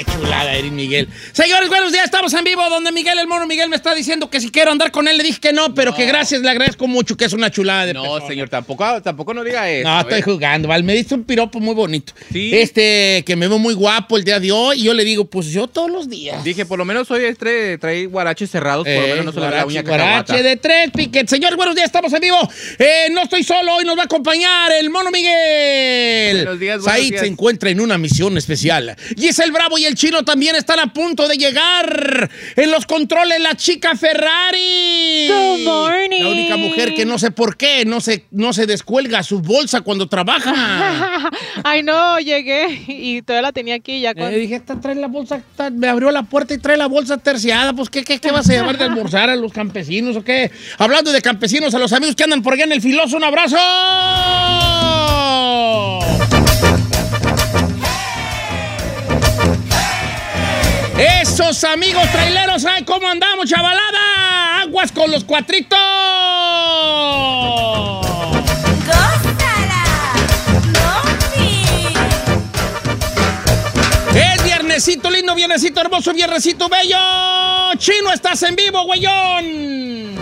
Qué chulada eres, Miguel. Señores, buenos días, estamos en vivo donde Miguel, el mono Miguel, me está diciendo que si quiero andar con él, le dije que no, pero que gracias, le agradezco mucho, que es una chulada de persona. No, señor, tampoco no diga eso. No, estoy jugando, ¿vale? Me diste un piropo muy bonito. Sí. Que me veo muy guapo el día de hoy, y yo le digo, pues yo todos los días. Dije, por lo menos hoy trae guaraches cerrados, por lo menos no se le ve la uña cacahuata. Guarache de 3 piquetes. Señores, buenos días, estamos en vivo. No estoy solo, hoy nos va a acompañar el mono Miguel. Buenos días, Said se encuentra en una misión especial. Giselle Bravo y el Chino también están a punto de llegar. En los controles, la chica Ferrari. Good morning. La única mujer que no sé por qué no se descuelga su bolsa cuando trabaja. Ay, no, llegué y todavía la tenía aquí ya. Dije, trae la bolsa, me abrió la puerta y trae la bolsa terciada. Pues, ¿qué vas a llevar de almorzar a los campesinos o qué? Hablando de campesinos, a los amigos que andan por allá en el Filoso, un abrazo. Esos amigos traileros, ¿saben cómo andamos, chavalada? Aguas con los cuatritos. Es viernesito lindo, viernesito hermoso, viernesito bello. Chino, estás en vivo, güeyón.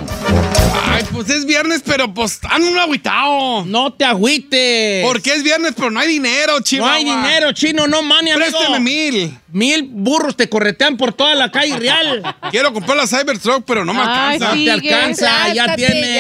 Ay, pues es viernes, pero pues ando un agüitao. No te agüites. Porque es viernes, pero no hay dinero, Chino. No hay dinero, Chino, no money, amigo. Présteme 1,000. 1,000 burros te corretean por toda la calle real. Quiero comprar la Cybertruck, pero no me alcanza. No te alcanza, ya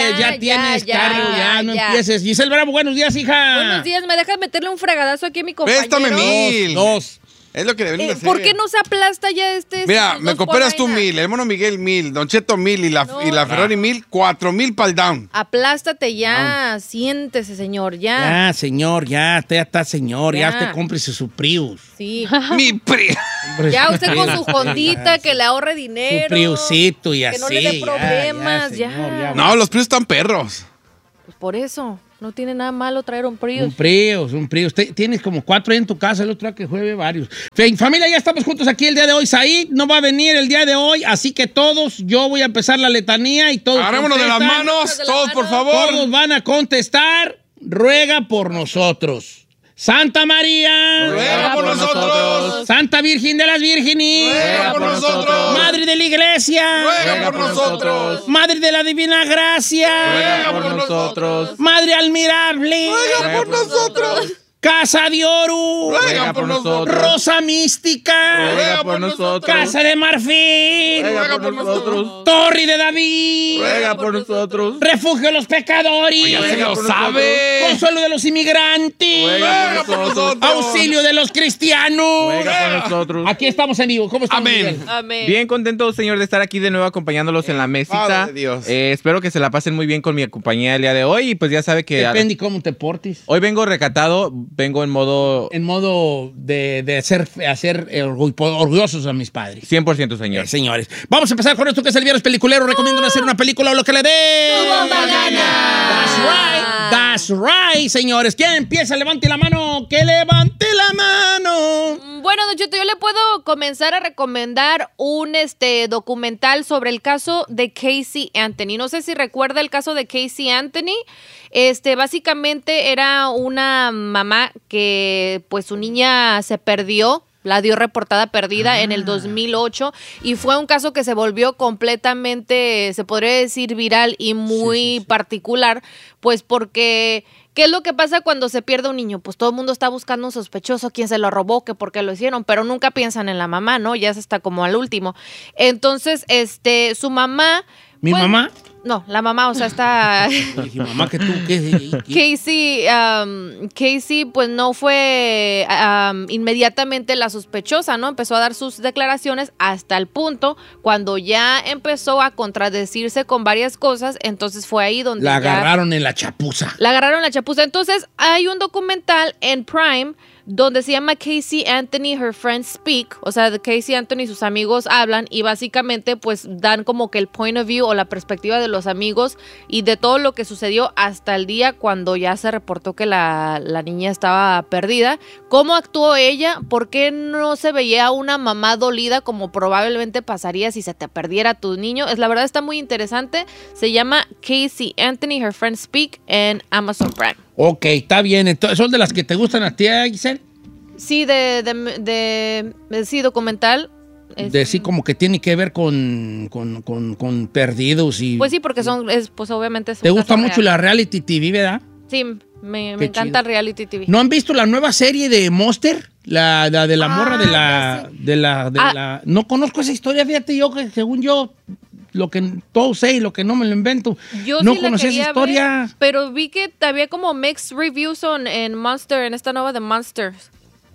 tienes carro, no empieces. Giselle Bravo, buenos días, hija. Buenos días, ¿me dejas meterle un fregadazo aquí a mi compañero? Préstame 1,000. Dos. Es lo que deberían hacer. ¿Por qué no se aplasta ya Mira, me cooperas tú 1,000, el mono Miguel 1,000, Don Cheto 1,000 y la Ferrari 1,000, 4,000 para el down. Aplástate ya, siéntese, señor, ya. Ya, señor, ya está, señor, ya usted cómprese su Prius. Sí. Mi Prius. Ya usted con su Hondita, que le ahorre dinero. Su Priusito y así. Que no le dé problemas, ya. No, los Prius están perros. Pues por eso. No tiene nada malo traer un Prius. Un Prius. Tienes como 4 en tu casa, el otro que juegue varios. Familia, ya estamos juntos aquí el día de hoy. Said no va a venir el día de hoy, así que todos, yo voy a empezar la letanía y todos agarrémonos de las manos, todos, por favor. Todos van a contestar, ruega por nosotros. Santa María, ruega por nosotros. Santa Virgen de las Vírgenes, ruega por nosotros. Madre de la Iglesia, ruega por nosotros. Madre de la Divina Gracia, ruega por nosotros. Madre admirable, ruega por nosotros. Casa de Oro, ruega por nosotros. Rosa Mística, ruega por nosotros. Casa de Marfil, ruega por nosotros. Torre de David, ruega por nosotros. Refugio de los pecadores, ya se lo sabe. Consuelo de los inmigrantes, ruega por nosotros. Auxilio de los cristianos, ruega por nosotros. Aquí estamos en vivo. ¿Cómo estamos? Amén. Amén. Bien contento, señor, de estar aquí de nuevo acompañándolos en la mesita. Padre de Dios. Espero que se la pasen muy bien con mi compañía el día de hoy. Y pues ya sabe que Depende cómo te portes. hoy vengo recatado, vengo en modo de hacer orgullosos a mis padres. 100%, señor. Señores, vamos a empezar con esto que es el viernes peliculero. Recomiendo hacer una película o lo que le dé. That's right, señores. ¿Quién empieza? Levante la mano. Que levante la mano. Bueno, Don Cheto, yo le puedo comenzar a recomendar un documental sobre el caso de Casey Anthony. No sé si recuerda el caso de Casey Anthony. Básicamente era una mamá que pues su niña se perdió. La dio reportada perdida en el 2008 y fue un caso que se volvió completamente, se podría decir, viral y muy particular, pues porque ¿qué es lo que pasa cuando se pierde un niño? Pues todo el mundo está buscando un sospechoso, quién se lo robó, que por qué lo hicieron, pero nunca piensan en la mamá, ¿no? Ya se está como al último. Entonces, su mamá... ¿Mi mamá? No, la mamá, o sea, está... Mamá, que tú, Casey, pues no fue inmediatamente la sospechosa, ¿no? Empezó a dar sus declaraciones hasta el punto cuando ya empezó a contradecirse con varias cosas, entonces fue ahí donde la agarraron en la chapuza. La agarraron en la chapuza. Entonces, hay un documental en Prime donde se llama Casey Anthony, Her Friends Speak, o sea, de Casey Anthony y sus amigos hablan y básicamente pues dan como que el point of view o la perspectiva de los amigos y de todo lo que sucedió hasta el día cuando ya se reportó que la niña estaba perdida. ¿Cómo actuó ella? ¿Por qué no se veía una mamá dolida como probablemente pasaría si se te perdiera tu niño? La verdad está muy interesante. Se llama Casey Anthony, Her Friends Speak en Amazon Prime. Ok, está bien. Entonces, ¿son de las que te gustan a ti, Giselle? Sí, sí, documental. Sí, como que tiene que ver con perdidos y... Pues sí, porque pues obviamente... ¿Te gusta mucho la reality TV, verdad? Sí, me encanta el reality TV. ¿No han visto la nueva serie de Monster? La de la morra de la... No conozco esa historia, fíjate, yo que según yo, lo que todo sé y lo que no me lo invento. Yo no sí conocí esa historia. Ver, pero vi que había como mixed reviews en Monster, en esta nueva de Monsters.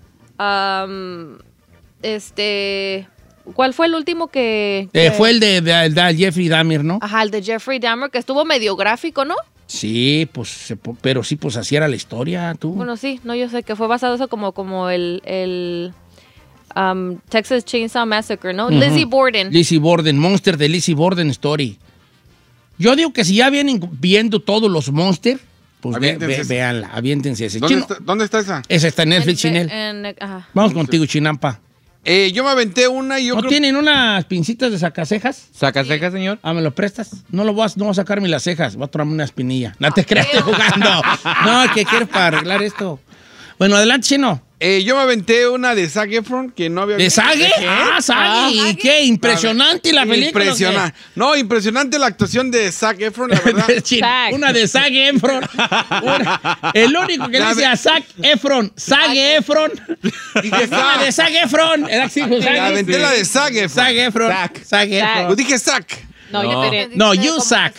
¿Cuál fue el último que fue el de Jeffrey Dahmer, ¿no? Ajá, el de Jeffrey Dahmer, que estuvo medio gráfico, ¿no? Sí, pues, pero sí, pues así era la historia, tú. Bueno, sí, no, yo sé que fue basado eso como el Texas Chainsaw Massacre, ¿no? Lizzie Borden, Monster de Lizzie Borden Story. Yo digo que si ya vienen viendo todos los Monster, pues véanla, aviéntense ese. ¿Dónde está esa? Esa está en Netflix, Chinel. Vamos contigo, Chinampa. Yo me aventé una y yo ¿No tienen unas pincitas de sacacejas? ¿Sacacejas, señor? ¿Me lo prestas? No voy a sacarme las cejas, voy a tomarme una espinilla. No te creas, estoy jugando. No, ¿qué quieres para arreglar esto? Bueno, adelante, Chino. Yo me aventé una de Zac Efron que no había... ¿De Zague? Zague. ¿Y qué? Impresionante la película. Impresionante. No, impresionante la actuación de Zac Efron, la verdad. Una de Zac Efron. El único que dice a Zac Efron. Zac Efron. Una de Zac Efron. Era así, aventé la de Zac Efron. Zac Efron. Zac Efron. Yo dije Zac. No, you Zac.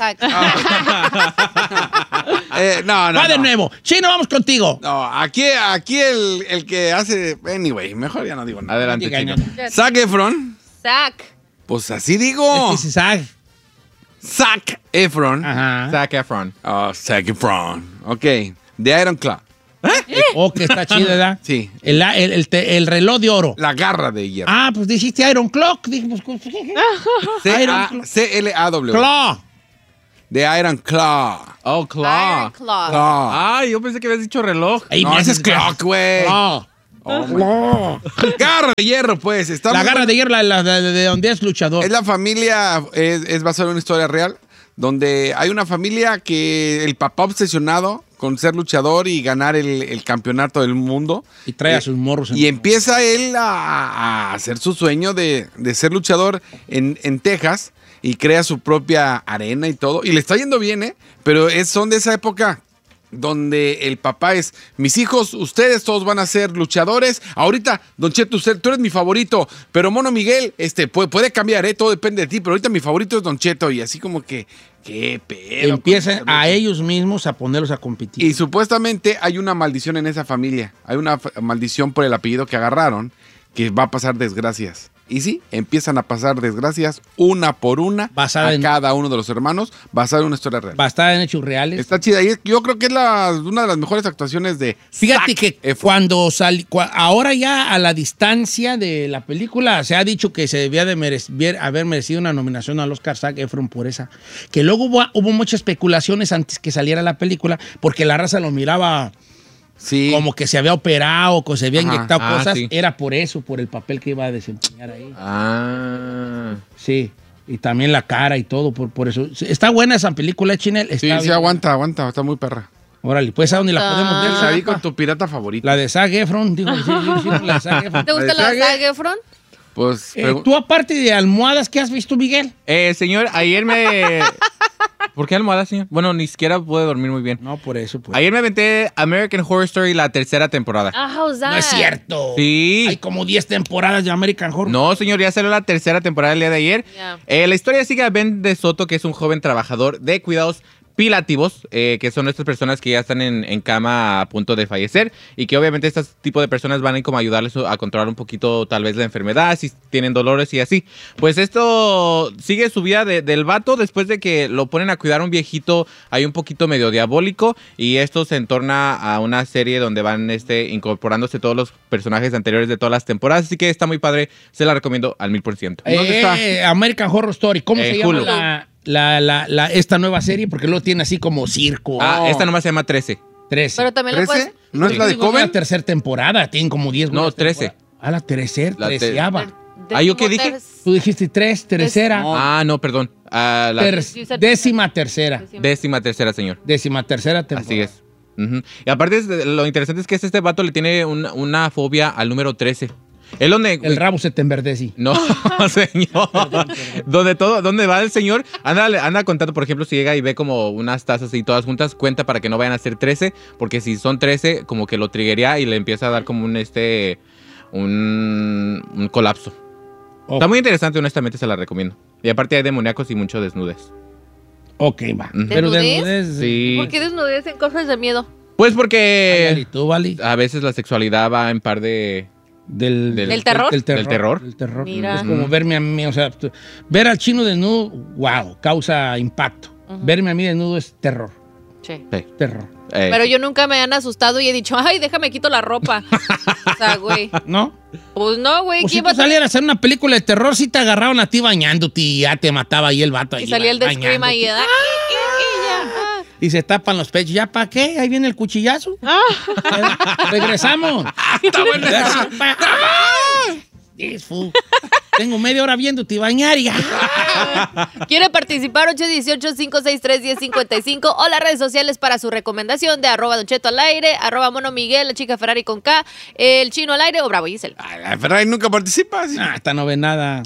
Va de nuevo. Chino, vamos contigo. No, aquí el que hace... Anyway, mejor ya no digo nada. Adelante, Chino. Zac Efron. Pues así digo. Es Zac. Zac Efron. Ajá. Zac Efron. Zac Efron. Ok. The Iron Claw. Que está chido, ¿verdad? Sí. El reloj de oro. La garra de hierro. Pues dijiste Iron Clock. Dijimos, C-L-A-W. Claw. The Iron Claw. Oh, Claw. Ay, yo pensé que habías dicho reloj. No, ese es Clock, güey. Garra de hierro, pues. La garra de hierro, de donde es luchador. Es la familia, es basada en una historia real, donde hay una familia que el papá obsesionado con ser luchador y ganar el campeonato del mundo. Y trae a sus morros. Y empieza él a hacer su sueño de ser luchador en Texas y crea su propia arena y todo. Y le está yendo bien, pero son de esa época donde el papá es, mis hijos, ustedes todos van a ser luchadores. Ahorita, Don Cheto, tú eres mi favorito, pero Mono Miguel, puede cambiar, todo depende de ti, pero ahorita mi favorito es Don Cheto. Y así como que, qué pedo. Empiezan a ellos mismos a ponerlos a competir. Y supuestamente hay una maldición en esa familia. Hay una maldición por el apellido que agarraron, que va a pasar desgracias. Y sí, empiezan a pasar desgracias una por una cada uno de los hermanos, basada en una historia real. Basada en hechos reales. Está chida. Y yo creo que es una de las mejores actuaciones de... Fíjate que cuando ahora ya a la distancia de la película se ha dicho que se debía de haber merecido una nominación al Oscar Zac Efron por esa. Que luego hubo muchas especulaciones antes que saliera la película, porque la raza lo miraba... Sí. Como que se había operado, que se había inyectado cosas. Sí. Era por eso, por el papel que iba a desempeñar ahí. Sí. Y también la cara y todo, por eso. Está buena esa película, Chinel. Sí, aguanta. Está muy perra. Órale, pues ¿a dónde la podemos ver? Ahí con tu pirata favorito. La de Zac Efron. Digo, la de Zac Efron. ¿Te gusta la de Zac Efron? Pues... tú, aparte de almohadas, ¿qué has visto, Miguel? Señor, ayer me... ¿Por qué almohada, señor? Bueno, ni siquiera pude dormir muy bien. No, por eso. Ayer me aventé American Horror Story la tercera temporada. How's that? No es cierto. Sí. Hay como 10 temporadas de American Horror. No, señor, ya salió la tercera temporada el día de ayer. Yeah. La historia sigue a Ben de Soto, que es un joven trabajador de cuidados pilativos, que son estas personas que ya están en cama a punto de fallecer y que obviamente este tipo de personas van a ir como a ayudarles a controlar un poquito tal vez la enfermedad, si tienen dolores y así. Pues esto sigue su vida del vato después de que lo ponen a cuidar a un viejito ahí un poquito medio diabólico, y esto se entorna a una serie donde van incorporándose todos los personajes anteriores de todas las temporadas, así que está muy padre, se la recomiendo al 1000%. ¿Dónde está? American Horror Story, ¿cómo se llama esta nueva serie? Porque luego tiene así como circo. Esta nomás se llama 13. Pero también lo puedes... ¿No es la de Coven? La tercera temporada, tienen como 10. No, 13. La treceava. ¿Yo qué dije? Tú dijiste tercera. No, perdón. Décima tercera. Décima tercera, señor. Décima tercera temporada. Así es. Uh-huh. Y aparte, lo interesante es que este vato le tiene una fobia al número 13. Es donde el rabo se te enverdece. No, señor. Donde va el señor, anda contando, por ejemplo, si llega y ve como unas tazas y todas juntas, cuenta para que no vayan a ser 13, porque si son 13, como que lo triggería y le empieza a dar como un colapso. Okay. Está muy interesante, honestamente se la recomiendo. Y aparte hay demoníacos y mucho desnudez. Ok, va. Uh-huh. Pero desnudez, sí. ¿Por qué desnudez en cosas de miedo? Pues porque ¿Y tú, Vali? A veces la sexualidad va en par de... ¿Del terror? Del terror. El terror. Mira. Es como verme a mí, o sea, ver al chino desnudo, wow, causa impacto. Verme a mí desnudo es terror. Sí. Terror. Pero yo nunca me han asustado y he dicho, ay, déjame quito la ropa. O sea, güey. ¿No? Pues no, güey. Pues si tú salieras a hacer una película de terror, sí te agarraban a ti bañándote y ya te mataba ahí el vato. Y salía el de Scream ahí. Y se tapan los pechos. ¿Ya para qué? Ahí viene el cuchillazo. Regresamos. Está bueno. Tengo media hora viéndote bañar y... ¿Quiere participar? 818-563-1055 o las redes sociales para su recomendación de @Don Cheto al aire, @Mono Miguel, la chica Ferrari con K, el chino al aire o Bravo Giselle. La Ferrari nunca participa. ¿Sí? Esta no ve nada.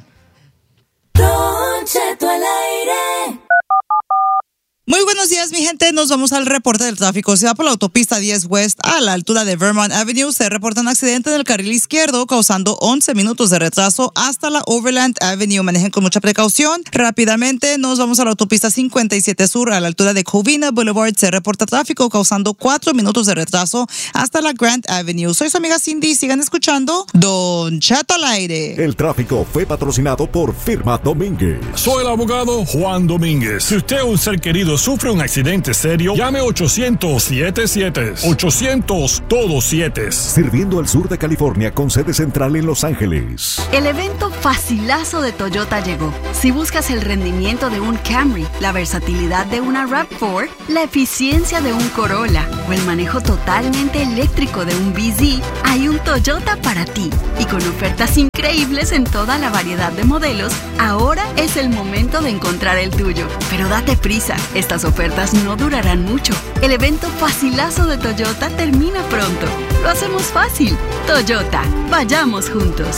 Don Cheto al aire. Muy buenos días, mi gente. Nos vamos al reporte del tráfico. Se va por la autopista 10 West a la altura de Vermont Avenue. Se reporta un accidente en el carril izquierdo causando 11 minutos de retraso hasta la Overland Avenue. Manejen con mucha precaución. Rápidamente nos vamos a la autopista 57 Sur a la altura de Covina Boulevard. Se reporta tráfico causando 4 minutos de retraso hasta la Grant Avenue. Soy su amiga Cindy. Sigan escuchando Don Cheto al aire. El tráfico fue patrocinado por Firma Domínguez. Soy el abogado Juan Domínguez. Si usted o un ser querido sufre un accidente serio, llame 800-77. 800 todos 7. Sirviendo al sur de California con sede central en Los Ángeles. El evento facilazo de Toyota llegó. Si buscas el rendimiento de un Camry, la versatilidad de una RAV4, la eficiencia de un Corolla o el manejo totalmente eléctrico de un BZ, hay un Toyota para ti. Y con ofertas increíbles en toda la variedad de modelos, ahora es el momento de encontrar el tuyo. Pero date prisa, estas ofertas no durarán mucho. El evento facilazo de Toyota termina pronto. Lo hacemos fácil. Toyota, vayamos juntos.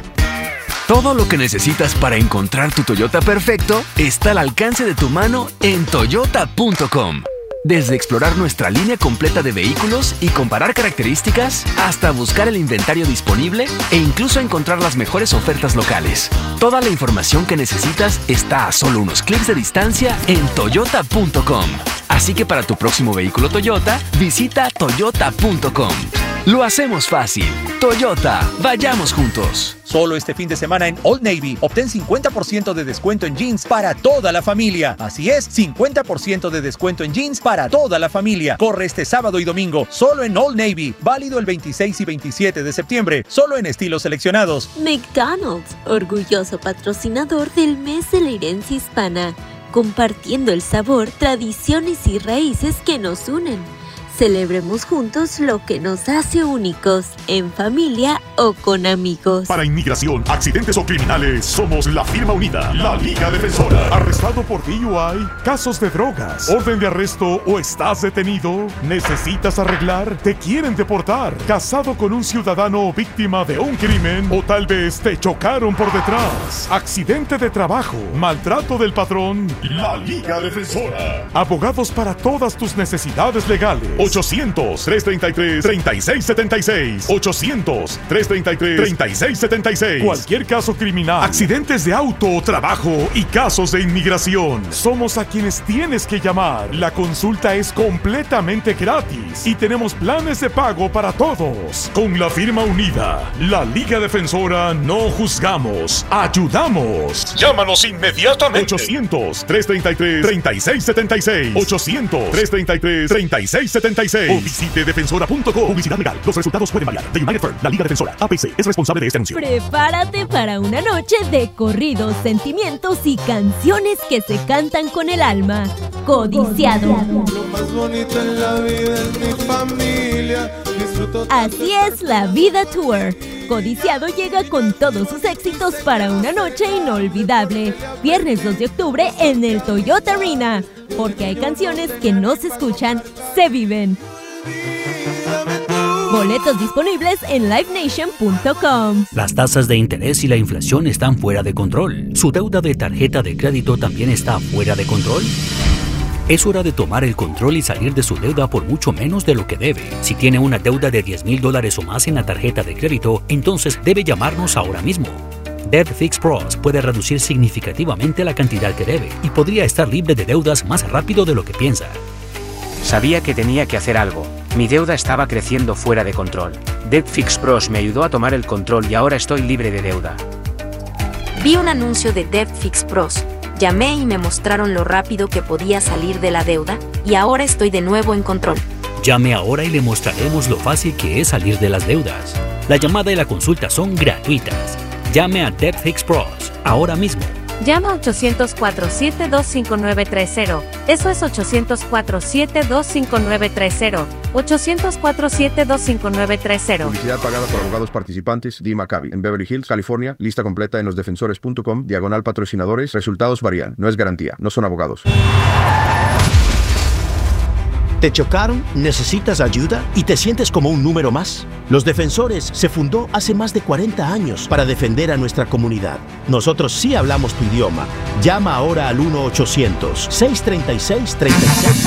Todo lo que necesitas para encontrar tu Toyota perfecto está al alcance de tu mano en toyota.com. Desde explorar nuestra línea completa de vehículos y comparar características, hasta buscar el inventario disponible e incluso encontrar las mejores ofertas locales. Toda la información que necesitas está a solo unos clics de distancia en toyota.com. Así que para tu próximo vehículo Toyota, visita toyota.com. Lo hacemos fácil. Toyota, vayamos juntos. Solo este fin de semana en Old Navy, obtén 50% de descuento en jeans para toda la familia. Así es, 50% de descuento en jeans para toda la familia. Corre este sábado y domingo, solo en Old Navy. Válido el 26 y 27 de septiembre, solo en estilos seleccionados. McDonald's, orgulloso patrocinador del mes de la herencia hispana. Compartiendo el sabor, tradiciones y raíces que nos unen. Celebremos juntos lo que nos hace únicos, en familia o con amigos. Para inmigración, accidentes o criminales, somos la firma unida, la Liga Defensora. ¿Arrestado por DUI? ¿Casos de drogas? ¿Orden de arresto o estás detenido? ¿Necesitas arreglar? ¿Te quieren deportar? ¿Casado con un ciudadano víctima de un crimen? ¿O tal vez te chocaron por detrás? ¿Accidente de trabajo? ¿Maltrato del patrón? La Liga Defensora. Abogados para todas tus necesidades legales. 800-333-3676. 800-333-3676. Cualquier caso criminal, accidentes de auto, trabajo y casos de inmigración. Somos a quienes tienes que llamar. La consulta es completamente gratis y tenemos planes de pago para todos. Con la firma unida, la Liga Defensora, no juzgamos, ayudamos. Llámanos inmediatamente. 800-333-3676. 800-333-3676. O visite defensora.com. Publicidad legal. Los resultados pueden variar. The United Firm, la Liga Defensora, APC, es responsable de este anuncio. Prepárate para una noche de corridos, sentimientos y canciones que se cantan con el alma. Codiciado. Lo más bonito en la vida es mi familia. Así es la Vida Tour. Codiciado llega con todos sus éxitos para una noche inolvidable. Viernes 2 de octubre en el Toyota Arena. Porque hay canciones que no se escuchan, se viven. Boletos disponibles en livenation.com. Las tasas de interés y la inflación están fuera de control. ¿Su deuda de tarjeta de crédito también está fuera de control? Es hora de tomar el control y salir de su deuda por mucho menos de lo que debe. Si tiene una deuda de $10,000 o más en la tarjeta de crédito, entonces debe llamarnos ahora mismo. Debt Fix Pros puede reducir significativamente la cantidad que debe y podría estar libre de deudas más rápido de lo que piensa. Sabía que tenía que hacer algo. Mi deuda estaba creciendo fuera de control. Debt Fix Pros me ayudó a tomar el control y ahora estoy libre de deuda. Vi un anuncio de Debt Fix Pros. Llamé y me mostraron lo rápido que podía salir de la deuda y ahora estoy de nuevo en control. Llame ahora y le mostraremos lo fácil que es salir de las deudas. La llamada y la consulta son gratuitas. Llame a Debt Fix Pros ahora mismo. Llama 800-472-5930. Eso es 800-472-5930. 800-472-5930. Publicidad pagada por abogados participantes. Dee Maccabi. En Beverly Hills, California. Lista completa en losdefensores.com. /patrocinadores. Resultados varían. No es garantía. No son abogados. ¿Te chocaron? ¿Necesitas ayuda? ¿Y te sientes como un número más? Los Defensores se fundó hace más de 40 años para defender a nuestra comunidad. Nosotros sí hablamos tu idioma. Llama ahora al 1-800-636-36.